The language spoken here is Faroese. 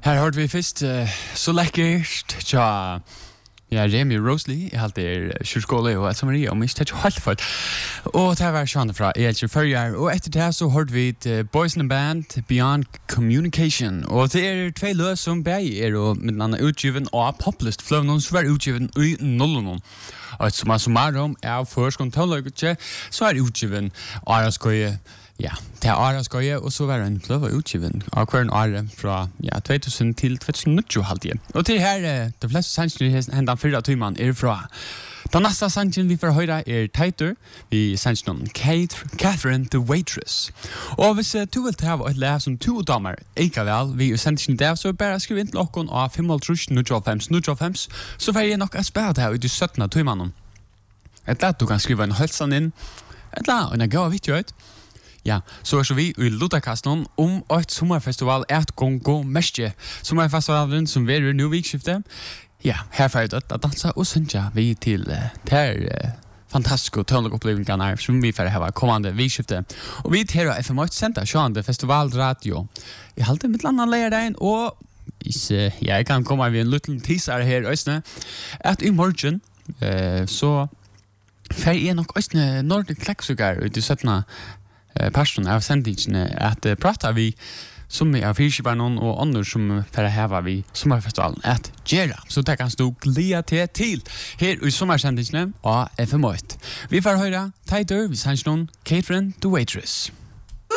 Her hørte vi først så lekkert tja Remi Rosley, jeg halte kyrskåle og Elsa Maria, og minst det er ikke helt for. Og det var sånn fra Elsa Førjar, og etter det så hørte vi Boys in a Band, Beyond Communication, og det er 2 løs som begge og med denne utgiven av Poplist, fløv noen som var utgiven i nullen. Og et som er førskånd tåløyget, så er utgiven Araskoje. Ja, det er Araskoje, og så var det en fløv utgiven av hver en åre fra 2000 til 2009 halvtid. Og til her, de fleste sannsynlig hendan 4 timen er fra. Den neste sannsyn vi får høre er Tater, vi sannsyn om Catherine the Waitress. Og hvis du vil ta et lære som 2 damer, ikke vel, vi sannsyn der, så bare skriv inn til åkken av 5.000 så får jeg nok å spille det her ut i 17 timen. Et lett du kan skrive en hølsan inn, et lett, og en gav vidt jo ut. Ja, så er så vi i Lutakasten om et sommerfestival et gå mestje. Sommerfestivalen som vi er nå vikskiftet. Ja, her får jeg døtt å danse og synge vi til fantastiske tøvnloppopplevelsene som vi får ha kommende vikskiftet. Og vi til FM8 sender sjående festivalradio. Jeg halte mitt land leier deg og jeg kan komme med en liten teaser her Østene. At i morgen så får jeg nok Østene Nordic Kleksugar ut i 17. Personen av sendingene at prater vi som er fyrkjøperne og andre som får heve vi sommerfestivalen at gjøre. Så det kan stå glede til her i sommersendingene av FM8. Vi får høre Tater, vi sannsjer noen Catherine the Waitress.